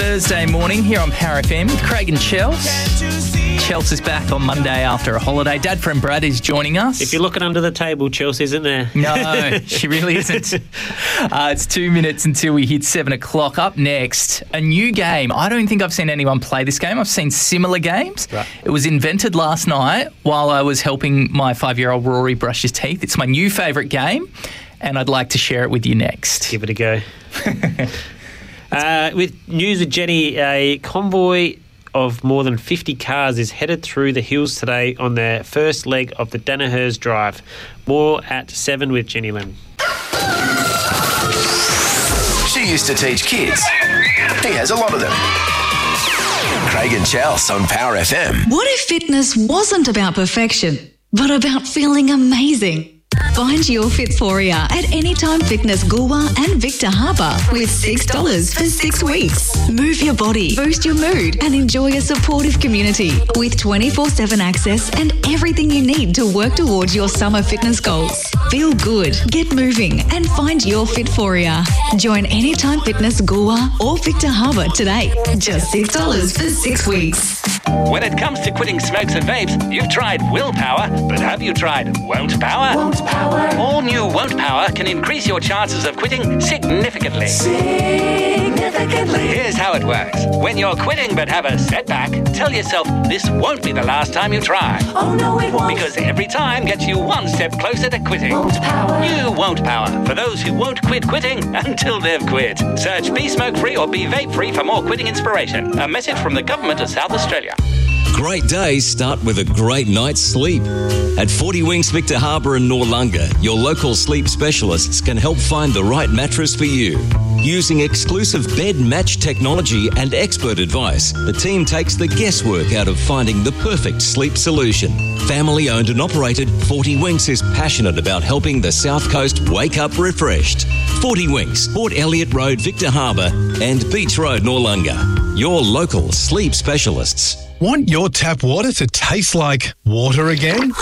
Thursday morning here on Power FM with Craig and Chels. Chelsea is back on Monday after a holiday. Dad friend Brad is joining us. If you're looking under the table, Chelsea isn't there. No, she really isn't. It's 2 minutes until we hit 7 o'clock. Up next, a new game. I don't think I've seen anyone play this game. I've seen similar games. Right. It was invented last night while I was helping my 5-year-old Rory brush his teeth. It's my new favourite game, and I'd like to share it with you next. Give it a go. With news with Jenny, a convoy of more than 50 cars is headed through the hills today on their first leg of the Danaher's Drive. More at 7 with Jenny Lynn. She used to teach kids. He has a lot of them. Craig and Chels on Power FM. What if fitness wasn't about perfection, but about feeling amazing? Find your Fitforia at Anytime Fitness Goolwa and Victor Harbour with $6 for 6 weeks. Move your body, boost your mood and enjoy a supportive community with 24/7 access and everything you need to work towards your summer fitness goals. Feel good, get moving and find your Fitforia. Join Anytime Fitness Goolwa or Victor Harbour today. Just $6 for 6 weeks. When it comes to quitting smokes and vapes, you've tried Willpower, but have you tried Won't Power? Won't Power. All new Won't Power can increase your chances of quitting significantly. Here's how it works. When you're quitting but have a setback, tell yourself this won't be the last time you try. Oh no, it won't. Because every time gets you one step closer to quitting. Won't Power. New Won't Power for those who won't quit quitting until they've quit. Search Be Smoke Free or Be Vape Free for more quitting inspiration. A message from the Government of South Australia. Great days start with a great night's sleep. At 40 Winks Victor Harbour and Noarlunga, your local sleep specialists can help find the right mattress for you. Using exclusive bed match technology and expert advice, the team takes the guesswork out of finding the perfect sleep solution. Family owned and operated, 40 Winks is passionate about helping the South Coast wake up refreshed. 40 Winks, Port Elliot Road, Victor Harbour and Beach Road, Noarlunga. Your local sleep specialists. Want your tap water to taste like water again?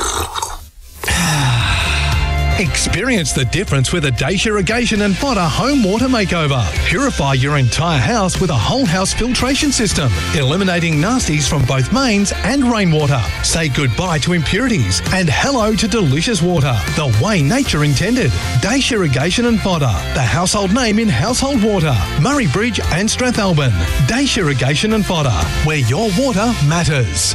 Experience the difference with a Dacia Irrigation and Fodder Home Water Makeover. Purify your entire house with a whole house filtration system, eliminating nasties from both mains and rainwater. Say goodbye to impurities and hello to delicious water, the way nature intended. Dacia Irrigation and Fodder, the household name in household water. Murray Bridge and Strathalbyn. Dacia Irrigation and Fodder, where your water matters.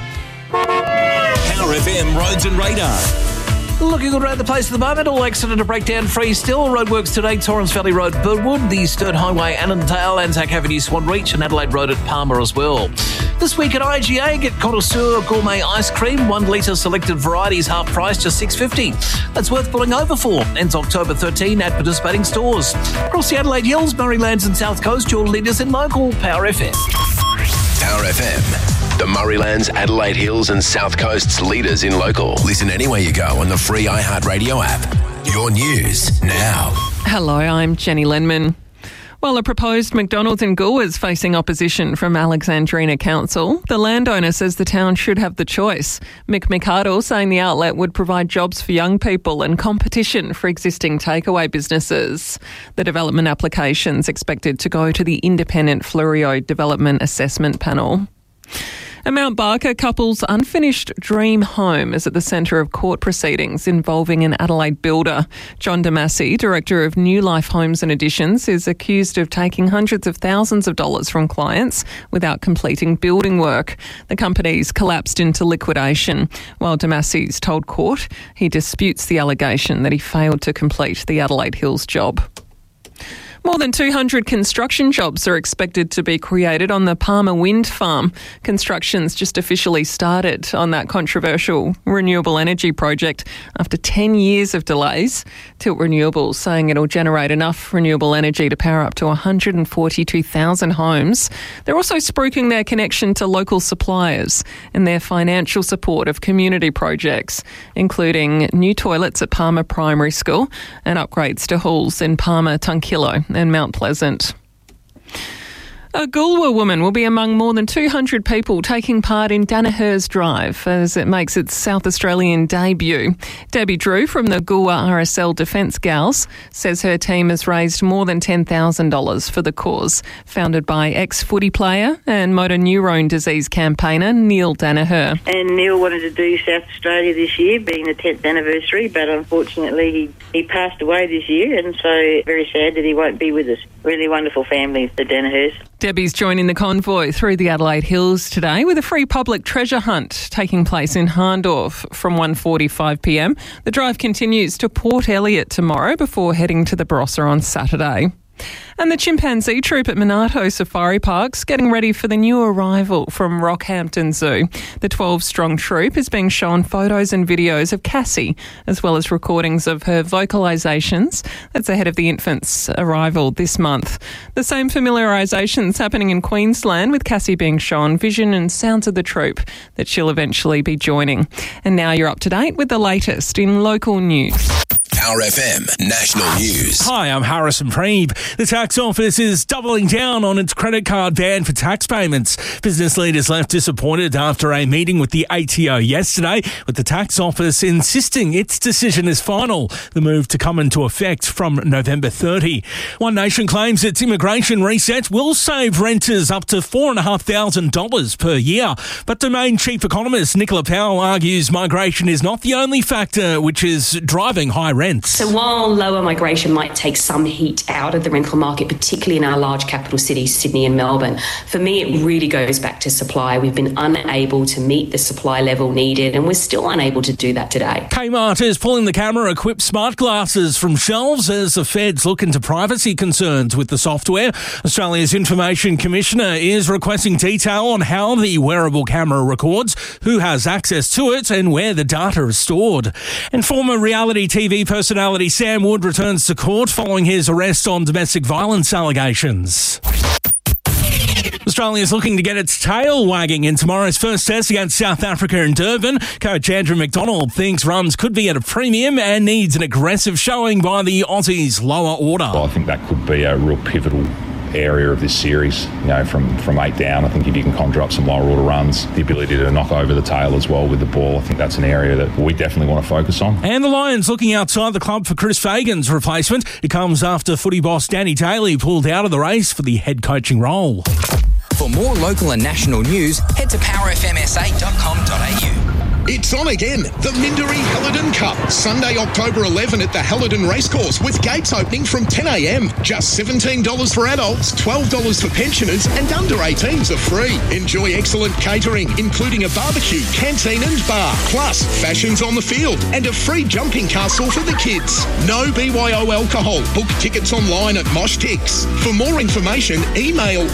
Power FM Roads and Radar. Looking good around the place at the moment. All accident to breakdown free still. Roadworks today, Torrens Valley Road, Birdwood, the Sturt Highway, Annandale, Anzac Avenue, Swan Reach, and Adelaide Road at Palmer as well. This week at IGA, get Connoisseur Gourmet Ice Cream, 1 litre selected varieties, half price, just $6.50. That's worth pulling over for. Ends October 13 at participating stores. Across the Adelaide Hills, Murraylands and South Coast, your leaders in local Power FM. Power FM. The Murraylands, Adelaide Hills and South Coast's leaders in local. Listen anywhere you go on the free iHeartRadio app. Your news now. Hello, I'm Jenny Lenman. Well, a proposed McDonald's in Goolwa is facing opposition from Alexandrina Council. The landowner says the town should have the choice. Mick McArdle saying the outlet would provide jobs for young people and competition for existing takeaway businesses. The development application's expected to go to the independent Fleurieu Development Assessment Panel. A Mount Barker couple's unfinished dream home is at the centre of court proceedings involving an Adelaide builder. John Damassi, Director of New Life Homes and Additions, is accused of taking hundreds of thousands of dollars from clients without completing building work. The company's collapsed into liquidation. While Damassi's told court he disputes the allegation that he failed to complete the Adelaide Hills job. More than 200 construction jobs are expected to be created on the Palmer Wind Farm. Construction's just officially started on that controversial renewable energy project after 10 years of delays. Tilt Renewables saying it'll generate enough renewable energy to power up to 142,000 homes. They're also spruiking their connection to local suppliers and their financial support of community projects, including new toilets at Palmer Primary School and upgrades to halls in Palmer, Tunkillo and Mount Pleasant. A Goolwa woman will be among more than 200 people taking part in Danaher's Drive as it makes its South Australian debut. Debbie Drew from the Goolwa RSL Defence Gals says her team has raised more than $10,000 for the cause, founded by ex-footy player and motor neurone disease campaigner Neil Danaher. And Neil wanted to do South Australia this year, being the 10th anniversary, but unfortunately he passed away this year, and so very sad that he won't be with us. Really wonderful family, the Danahers. Debbie's joining the convoy through the Adelaide Hills today with a free public treasure hunt taking place in Harndorf from 1:45pm. The drive continues to Port Elliot tomorrow before heading to the Barossa on Saturday. And the chimpanzee troop at Monarto Safari Park's getting ready for the new arrival from Rockhampton Zoo. The 12-strong troop is being shown photos and videos of Cassie, as well as recordings of her vocalisations. That's ahead of the infant's arrival this month. The same familiarisation's happening in Queensland, with Cassie being shown vision and sounds of the troop that she'll eventually be joining. And now you're up to date with the latest in local news. Power FM National News. Hi, I'm Harrison Preeb. The tax office is doubling down on its credit card ban for tax payments. Business leaders left disappointed after a meeting with the ATO yesterday, with the tax office insisting its decision is final. The move to come into effect from November 30. One Nation claims its immigration reset will save renters up to $4,500 per year. But Domain Chief Economist Nicola Powell argues migration is not the only factor which is driving high rents. So while lower migration might take some heat out of the rental market, particularly in our large capital cities, Sydney and Melbourne, for me it really goes back to supply. We've been unable to meet the supply level needed, and we're still unable to do that today. Kmart is pulling the camera-equipped smart glasses from shelves as the feds look into privacy concerns with the software. Australia's Information Commissioner is requesting detail on how the wearable camera records, who has access to it, and where the data is stored. And former reality TV personality Sam Wood returns to court following his arrest on domestic violence allegations. Australia is looking to get its tail wagging in tomorrow's first test against South Africa in Durban. Coach Andrew McDonald thinks runs could be at a premium and needs an aggressive showing by the Aussies' lower order. Well, I think that could be a real pivotal area of this series, from 8 down. I think if you can conjure up some lower order runs, the ability to knock over the tail as well with the ball, I think that's an area that we definitely want to focus on. And the Lions looking outside the club for Chris Fagan's replacement. It comes after footy boss Danny Daly pulled out of the race for the head coaching role. For more local and national news, head to powerfmsa.com.au. It's on again, the Minderey Helidon Cup, Sunday, October 11 at the Helidon Racecourse, with gates opening from 10 a.m. Just $17 for adults, $12 for pensioners, and under 18s are free. Enjoy excellent catering, including a barbecue, canteen and bar, plus fashions on the field, and a free jumping castle for the kids. No BYO alcohol. Book tickets online at Moshtix. For more information, email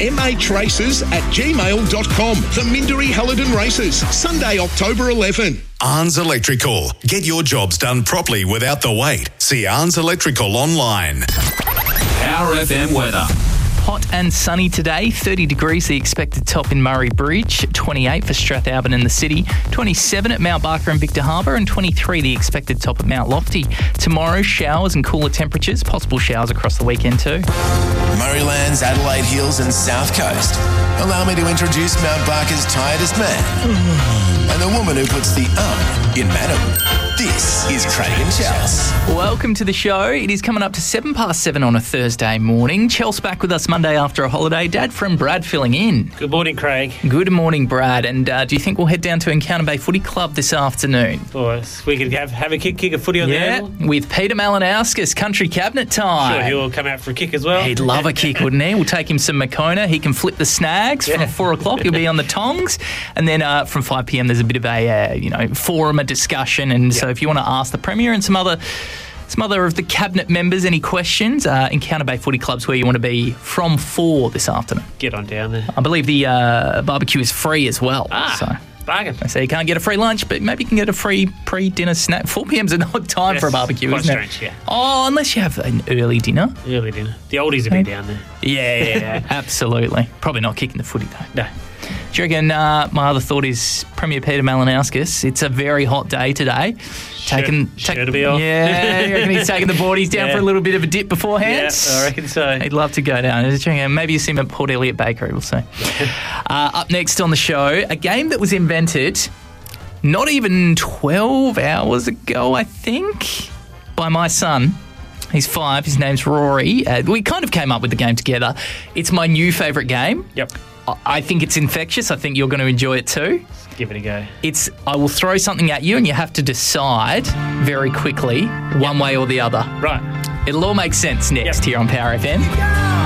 matraces@gmail.com. The Minderey Helidon Races, Sunday, October 11. Arns Electrical. Get your jobs done properly without the wait. See Arns Electrical online. Power FM weather. Hot and sunny today, 30 degrees the expected top in Murray Bridge, 28 for Strathalbyn and the city, 27 at Mount Barker and Victor Harbour, and 23 the expected top at Mount Lofty. Tomorrow, showers and cooler temperatures, possible showers across the weekend too. Murraylands, Adelaide Hills and South Coast. Allow me to introduce Mount Barker's tiredest man and the woman who puts the in madam. This is Craig and Chels. Welcome to the show. It is coming up to 7:07 on a Thursday morning. Chels back with us Monday after a holiday. Dad friend Brad filling in. Good morning, Craig. Good morning, Brad. And do you think we'll head down to Encounter Bay Footy Club this afternoon? Boys, we could have a kick a footy on the angle. With Peter Malinauskas, country cabinet time. Sure, he'll come out for a kick as well. He'd love a kick, wouldn't he? We'll take him some Moccona. He can flip the snags from 4 o'clock. He'll be on the tongs. And then from 5 p.m. there's a bit of a forum, a discussion. And so if you want to ask the Premier and some other of the cabinet members any questions, Encounter Bay Footy Club's where you want to be from 4 this afternoon. Get on down there. I believe the barbecue is free as well. So bargain. I say you can't get a free lunch, but maybe you can get a free pre-dinner snack. 4 p.m's an odd time for a barbecue, quite isn't strange, it? Oh, unless you have an early dinner. Early dinner. The oldies will be down there. Yeah, absolutely. Probably not kicking the footy though. No. Do you reckon my other thought is Premier Peter Malinowskis? It's a very hot day today. Shirt to be off. Yeah, you reckon he's taking the boardies down for a little bit of a dip beforehand? Yeah, I reckon so. He'd love to go down. Maybe you see him at Port Elliot Bakery, we'll see. Up next on the show, a game that was invented not even 12 hours ago, I think, by my son. He's 5. His name's Rory. We kind of came up with the game together. It's my new favourite game. Yep. I think it's infectious. I think you're going to enjoy it too. Give it a go. I will throw something at you and you have to decide very quickly one way or the other. Right. It'll all make sense next here on Power FM.